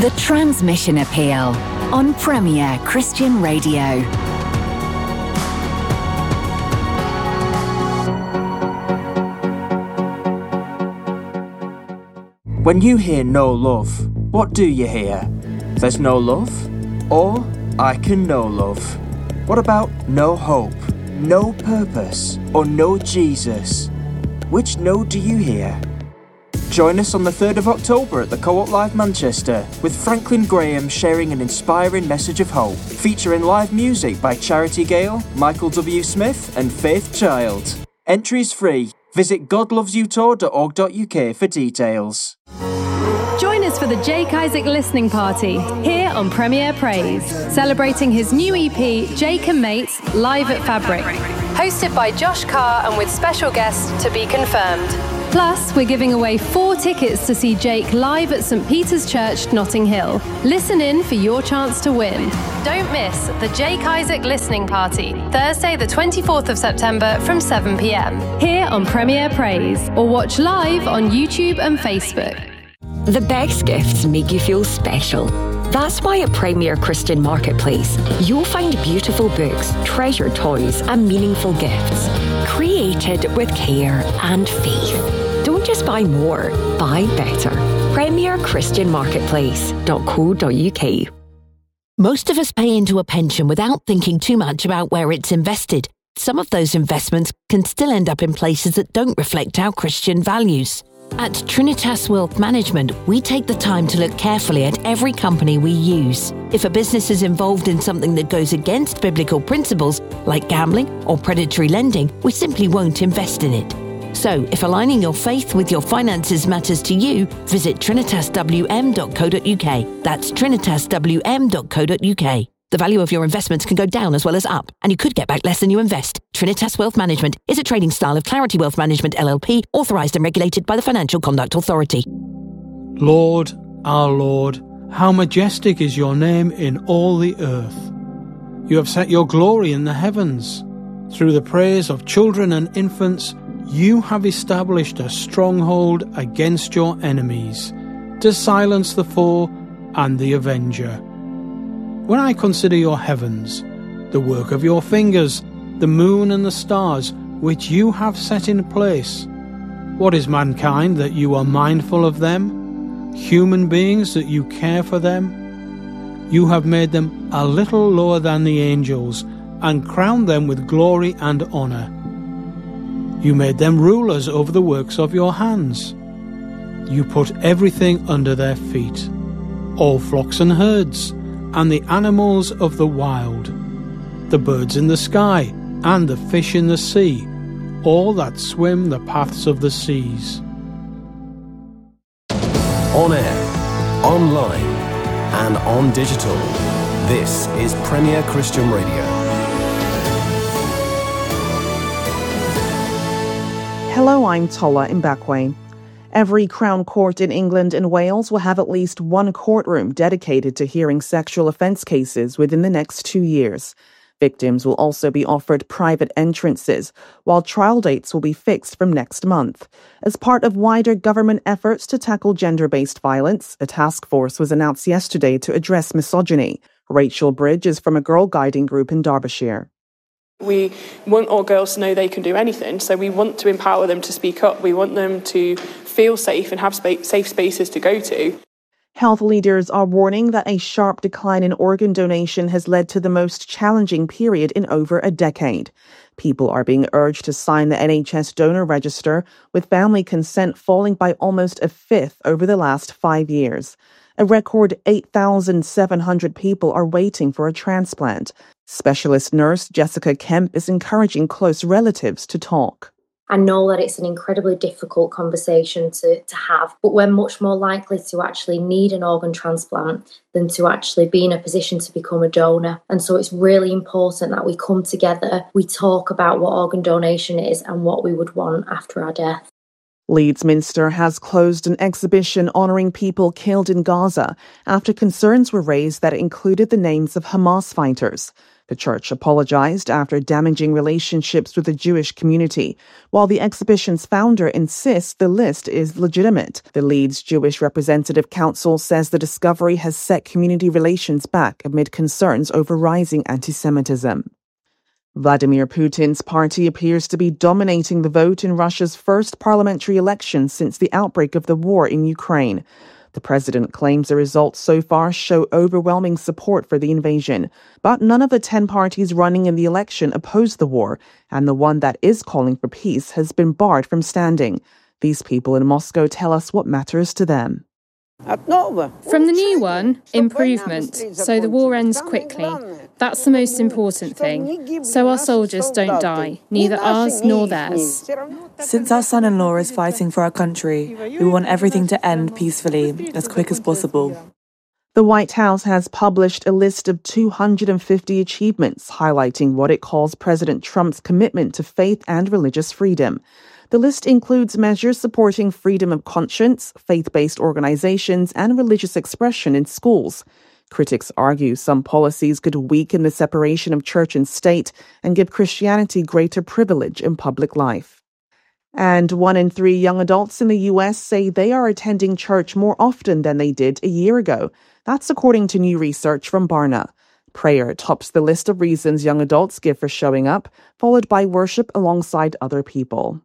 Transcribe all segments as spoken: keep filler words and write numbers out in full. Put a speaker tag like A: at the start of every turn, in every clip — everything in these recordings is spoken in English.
A: The Transmission Appeal on Premier Christian Radio.
B: When you hear no love, what do you hear? There's no love? Or I can know love? What about no hope, no purpose, or no Jesus? Which no do you hear? Join us on the third of October at the Co-op Live Manchester with Franklin Graham sharing an inspiring message of hope, featuring live music by Charity Gale, Michael W. Smith and Faith Child. Entries free. Visit god loves you tour dot org dot U K for details.
C: Join us for the Jake Isaac Listening Party here on Premier Praise, celebrating his new E P, Jake and Mates, live at Fabric. Hosted by Josh Carr and with special guests to be confirmed. Plus, we're giving away four tickets to see Jake live at St Peter's Church, Notting Hill. Listen in for your chance to win. Don't miss the Jake Isaac Listening Party, Thursday the twenty-fourth of September from seven p.m. here on Premier Praise, or watch live on YouTube and Facebook.
D: The best gifts make you feel special. That's why at Premier Christian Marketplace, you'll find beautiful books, treasured toys, and meaningful gifts, created with care and faith. Don't just buy more, buy better. Premier Christian Marketplace dot co dot U K.
E: Most of us pay into a pension without thinking too much about where it's invested. Some of those investments can still end up in places that don't reflect our Christian values. At Trinitas Wealth Management, we take the time to look carefully at every company we use. If a business is involved in something that goes against biblical principles, like gambling or predatory lending, we simply won't invest in it. So, if aligning your faith with your finances matters to you, visit trinitas w m dot co dot U K. That's trinitas w m dot co dot U K. The value of your investments can go down as well as up, and you could get back less than you invest. Trinitas Wealth Management is a trading style of Clarity Wealth Management L L P, authorised and regulated by the Financial Conduct Authority.
F: Lord, our Lord, how majestic is your name in all the earth. You have set your glory in the heavens. Through the praise of children and infants, you have established a stronghold against your enemies, to silence the foe and the avenger. When I consider your heavens, the work of your fingers, the moon and the stars, which you have set in place, what is mankind that you are mindful of them? Human beings that you care for them? You have made them a little lower than the angels, and crowned them with glory and honour. You made them rulers over the works of your hands. You put everything under their feet, all flocks and herds, and the animals of the wild, the birds in the sky, and the fish in the sea, all that swim the paths of the seas.
G: On air, online, and on digital, this is Premier Christian Radio.
H: Hello, I'm Tola Mbakwe. Every Crown Court in England and Wales will have at least one courtroom dedicated to hearing sexual offence cases within the next two years. Victims will also be offered private entrances, while trial dates will be fixed from next month. As part of wider government efforts to tackle gender-based violence, a task force was announced yesterday to address misogyny. Rachel Bridge is from a girl guiding group in Derbyshire.
I: We want all girls to know they can do anything, so we want to empower them to speak up. We want them to feel safe and have spa- safe spaces to go to.
H: Health leaders are warning that a sharp decline in organ donation has led to the most challenging period in over a decade. People are being urged to sign the N H S donor register, with family consent falling by almost a fifth over the last five years. A record eight thousand seven hundred people are waiting for a transplant. Specialist nurse Jessica Kemp is encouraging close relatives to talk.
J: I know that it's an incredibly difficult conversation to, to have, but we're much more likely to actually need an organ transplant than to actually be in a position to become a donor. And so it's really important that we come together, we talk about what organ donation is and what we would want after our death.
H: Leeds Minster has closed an exhibition honouring people killed in Gaza after concerns were raised that it included the names of Hamas fighters. The church apologized after damaging relationships with the Jewish community, while the exhibition's founder insists the list is legitimate. The Leeds Jewish Representative Council says the discovery has set community relations back amid concerns over rising anti-Semitism. Vladimir Putin's party appears to be dominating the vote in Russia's first parliamentary election since the outbreak of the war in Ukraine. The president claims the results so far show overwhelming support for the invasion, but none of the ten parties running in the election oppose the war, and the one that is calling for peace has been barred from standing. These people in Moscow tell us what matters to them.
K: From the new one, improvement, so the war ends quickly. That's the most important thing. So our soldiers don't die, neither ours nor theirs.
L: Since our son-in-law is fighting for our country, we want everything to end peacefully, as quick as possible.
H: The White House has published a list of two hundred fifty achievements highlighting what it calls President Trump's commitment to faith and religious freedom. The list includes measures supporting freedom of conscience, faith-based organizations, and religious expression in schools. Critics argue some policies could weaken the separation of church and state and give Christianity greater privilege in public life. And one in three young adults in the U S say they are attending church more often than they did a year ago. That's according to new research from Barna. Prayer tops the list of reasons young adults give for showing up, followed by worship alongside other people.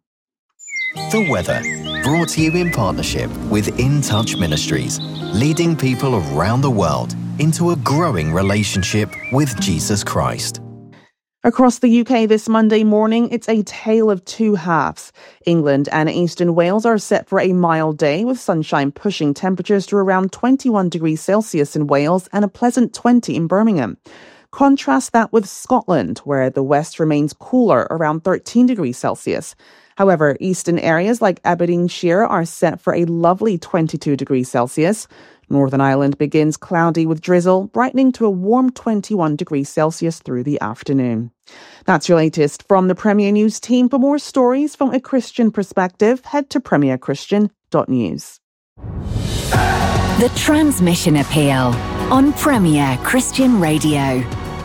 M: The weather, brought to you in partnership with In Touch Ministries, leading people around the world into a growing relationship with Jesus Christ.
H: Across the U K this Monday morning, it's a tale of two halves. England and eastern Wales are set for a mild day, with sunshine pushing temperatures to around twenty-one degrees Celsius in Wales and a pleasant twenty in Birmingham. Contrast that with Scotland, where the west remains cooler, around thirteen degrees Celsius. However, eastern areas like Aberdeenshire are set for a lovely twenty-two degrees Celsius. Northern Ireland begins cloudy with drizzle, brightening to a warm twenty-one degrees Celsius through the afternoon. That's your latest from the Premier News team. For more stories from a Christian perspective, head to premier christian dot news.
A: The Transmission Appeal on Premier Christian Radio.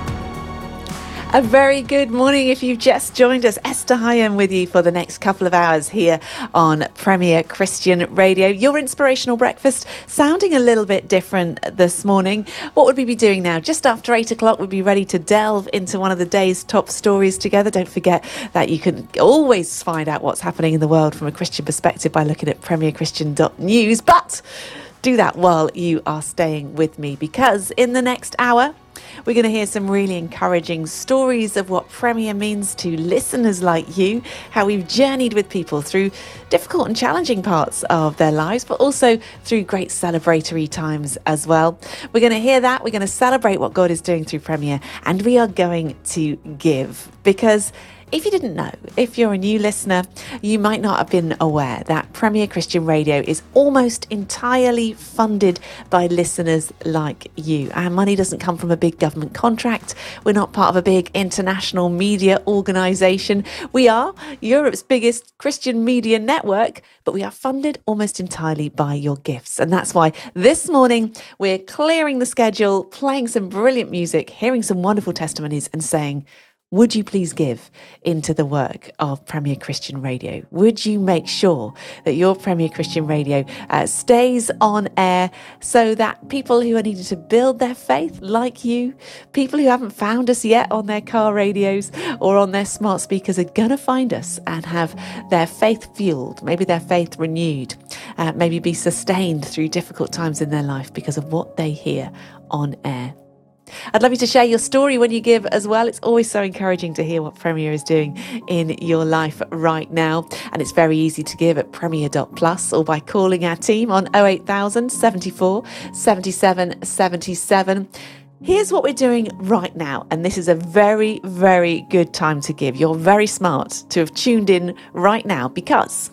N: A very good morning if you've just joined us. Esther Hyam with you for the next couple of hours here on Premier Christian Radio. Your inspirational breakfast sounding a little bit different this morning. What would we be doing now? Just after eight o'clock, we'd be ready to delve into one of the day's top stories together. Don't forget that you can always find out what's happening in the world from a Christian perspective by looking at premier christian dot news. But do that while you are staying with me, because in the next hour, we're going to hear some really encouraging stories of what Premier means to listeners like you, how we've journeyed with people through difficult and challenging parts of their lives, but also through great celebratory times as well. We're going to hear that. We're going to celebrate what God is doing through Premier, and we are going to give, because if you didn't know, if you're a new listener, you might not have been aware that Premier Christian Radio is almost entirely funded by listeners like you. Our money doesn't come from a big government contract. We're not part of a big international media organisation. We are Europe's biggest Christian media network, but we are funded almost entirely by your gifts. And that's why this morning we're clearing the schedule, playing some brilliant music, hearing some wonderful testimonies, and saying, would you please give into the work of Premier Christian Radio? Would you make sure that your Premier Christian Radio uh, stays on air so that people who are needing to build their faith, like you, people who haven't found us yet on their car radios or on their smart speakers, are going to find us and have their faith fueled, maybe their faith renewed, uh, maybe be sustained through difficult times in their life because of what they hear on air. I'd love you to share your story when you give as well. It's always so encouraging to hear what Premier is doing in your life right now. And it's very easy to give at premier dot plus or by calling our team on oh eight thousand, seventy-four, seventy-seven, seventy-seven. Here's what we're doing right now, and this is a very, very good time to give. You're very smart to have tuned in right now, because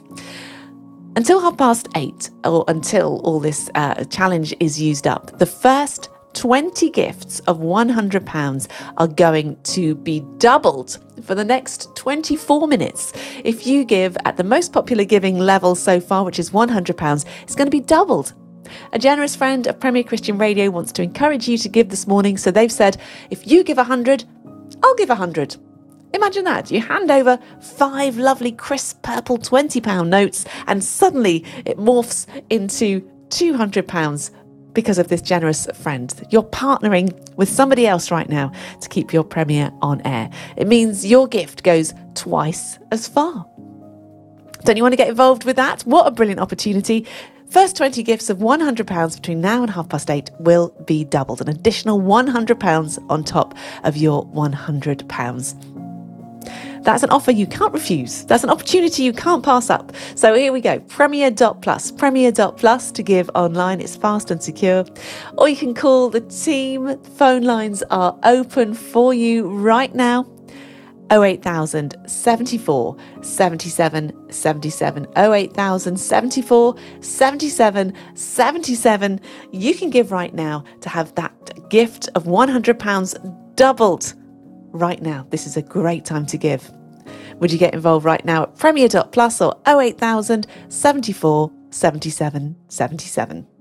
N: until half past eight, or until all this uh, challenge is used up, the first twenty gifts of one hundred pounds are going to be doubled for the next twenty-four minutes. If you give at the most popular giving level so far, which is one hundred pounds, it's going to be doubled. A generous friend of Premier Christian Radio wants to encourage you to give this morning, so they've said if you give one hundred, I'll give one hundred. Imagine that. You hand over five lovely crisp purple twenty pound notes and suddenly it morphs into two hundred pounds because of this generous friend. You're partnering with somebody else right now to keep your Premier on air. It means your gift goes twice as far. Don't you want to get involved with that? What a brilliant opportunity. First twenty gifts of one hundred pounds between now and half past eight will be doubled. An additional one hundred pounds on top of your one hundred pounds. That's an offer you can't refuse. That's an opportunity you can't pass up. So here we go. Premier dot plus. Premier dot plus to give online. It's fast and secure. Or you can call the team. Phone lines are open for you right now. oh eight thousand seventy-four seventy-seven seventy-seven. oh eight thousand seventy-four seventy-seven seventy-seven. You can give right now to have that gift of one hundred pounds doubled. Right now, this is a great time to give. Would you get involved right now at Premier dot plus or oh eight thousand seventy-four seventy-seven seventy-seven?